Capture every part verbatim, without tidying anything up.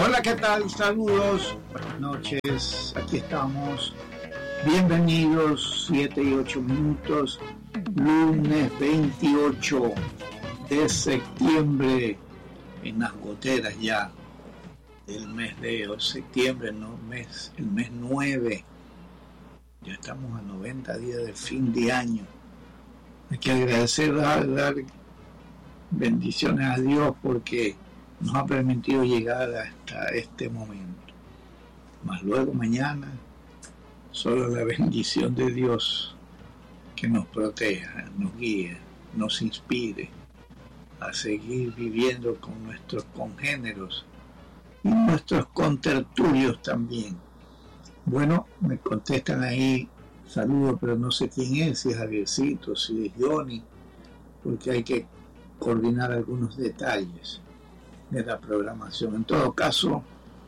Hola, ¿qué tal? Saludos, buenas noches, aquí estamos. Bienvenidos, siete y ocho minutos, lunes veintiocho de septiembre, en las goteras ya del mes de septiembre, no, mes, el mes nueve. Ya estamos a noventa días del fin de año. Hay que agradecer, dar, dar bendiciones a Dios porque nos ha permitido llegar hasta este momento. Más luego mañana, solo la bendición de Dios que nos proteja, nos guíe, nos inspire a seguir viviendo con nuestros congéneros y nuestros contertulios también. Bueno, me contestan ahí, saludo, pero no sé quién es, si es Javiercito, si es Johnny, porque hay que coordinar algunos detalles de la programación. En todo caso,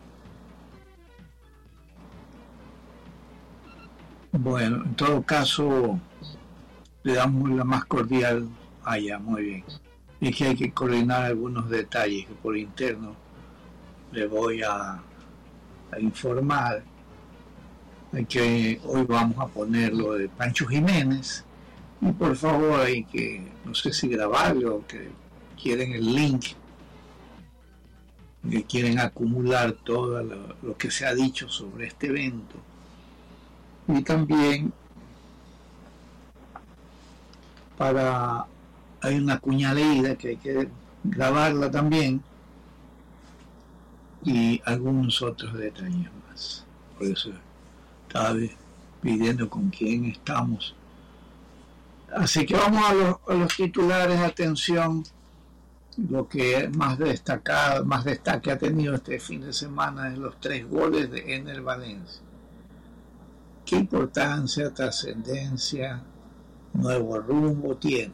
bueno, en todo caso, le damos la más cordial allá, muy bien. Y que hay que coordinar algunos detalles que por interno le voy a, a informar. Hay que, hoy vamos a poner lo de Pancho Jiménez y por favor hay que, no sé si grabarlo o que quieren el link, que quieren acumular todo lo, lo que se ha dicho sobre este evento. Y también para, hay una cuña leída que hay que grabarla también y algunos otros detalles más. Por eso estaba pidiendo con quién estamos. Así que vamos a los, a los titulares. Atención, lo que más destacado, más destaque ha tenido este fin de semana es los tres goles de Ener Valencia. ¿Qué importancia, trascendencia, nuevo rumbo tiene?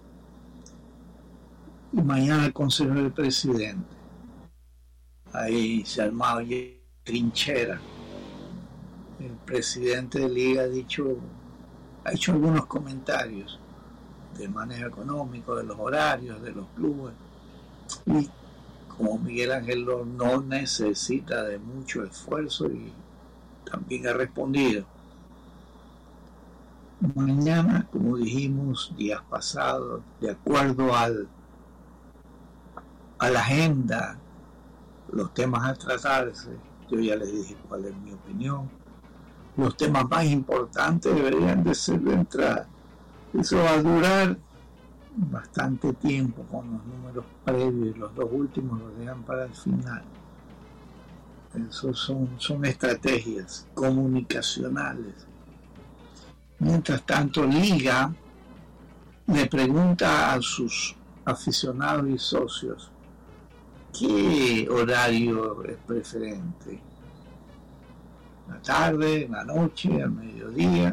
Y mañana el Consejo del Presidente. Ahí se ha armado trinchera. El presidente de Liga ha dicho, ha hecho algunos comentarios de manejo económico, de los horarios, de los clubes. Y como Miguel Ángel no necesita de mucho esfuerzo y también ha respondido. Mañana, como dijimos días pasados, de acuerdo al, a la agenda, los temas a tratarse, yo ya les dije cuál es mi opinión. Los temas más importantes deberían de ser de entrada. Eso va a durar bastante tiempo con los números previos, los dos últimos los dejan para el final. Eso son, son estrategias comunicacionales. Mientras tanto, Liga le pregunta a sus aficionados y socios qué horario es preferente. La tarde, la noche, al mediodía.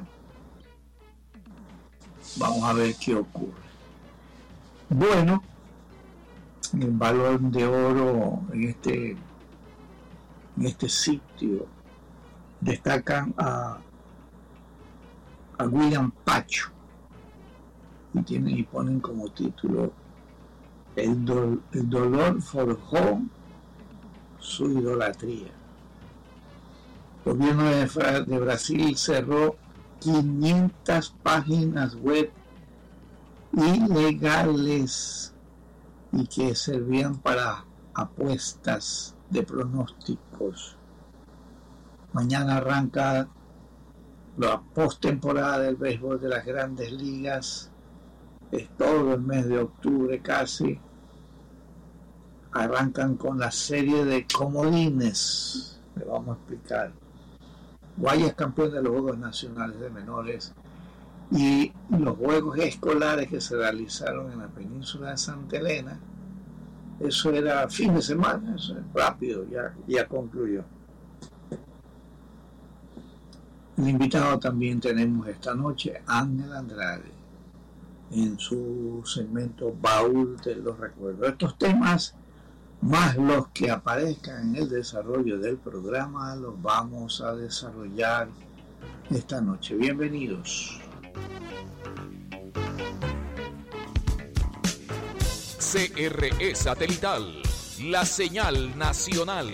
Vamos a ver qué ocurre. Bueno, el Balón de Oro en este, en este sitio destacan a, a William Pacho y, tienen, y ponen como título el, do, el dolor forjó su idolatría. El gobierno de, de Brasil cerró quinientas páginas web ilegales y que servían para apuestas de pronósticos. Mañana arranca la postemporada del béisbol de las grandes ligas. Es todo el mes de octubre casi. Arrancan con la serie de comodines. Le vamos a explicar. Guayas campeón de los Juegos Nacionales de Menores y los Juegos Escolares que se realizaron en la península de Santa Elena. Eso era fin de semana, eso es rápido, ya, ya concluyó. El invitado también tenemos esta noche, Ángel Andrade, en su segmento Baúl de los Recuerdos. Estos temas, más los que aparezcan en el desarrollo del programa, los vamos a desarrollar esta noche. Bienvenidos. C R E Satelital la señal nacional.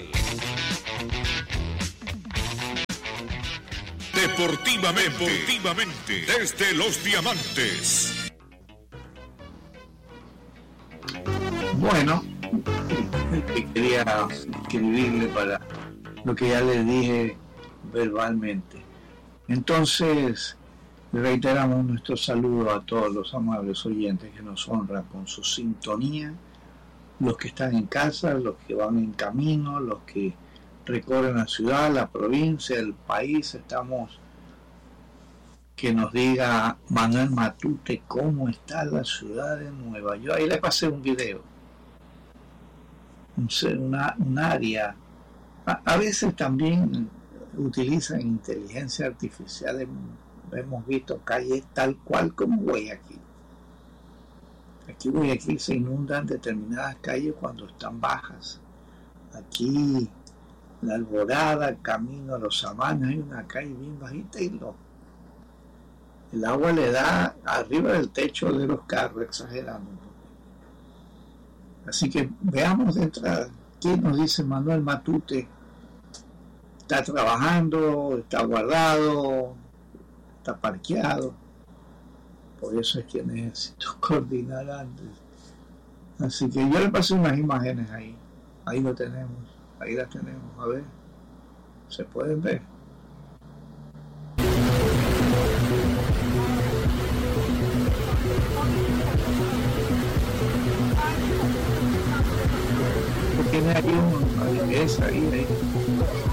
Deportivamente, Deportivamente, desde Los Diamantes. Bueno, quería escribirle para lo que ya les dije verbalmente. Entonces, reiteramos nuestro saludo a todos los amables oyentes que nos honran con su sintonía, los que están en casa, los que van en camino, los que recorren la ciudad, la provincia, el país. Estamos, que nos diga Manuel Matute cómo está la ciudad de Nueva York. Ahí le pasé un video, un, una, un área. A, a veces también utilizan inteligencia artificial. Hemos visto calles tal cual como Guayaquil. Aquí en Guayaquil se inundan determinadas calles cuando están bajas. Aquí la Alborada, camino a los Sabanas, hay una calle bien bajita y lo, el agua le da arriba del techo de los carros, exagerando un poco. Así que veamos de entrada qué nos dice Manuel Matute. Está trabajando, está guardado, está parqueado. Por eso es que necesito coordinar antes. Así que yo le pasé unas imágenes ahí. Ahí lo tenemos. Ahí las tenemos. A ver. ¿Se pueden ver? Tiene ahí una limpieza ahí, ahí.